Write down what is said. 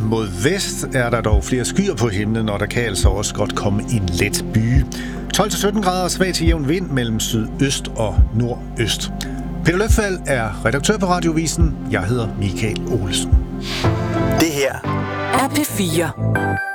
mod vest er der dog flere skyer på himlen, og der kan altså også godt komme en let byge. 12-17 grader svag til jævn vind mellem sydøst og nordøst. Peter Løfald er redaktør på Radiovisen. Jeg hedder Michael Olsen. Det her er P4.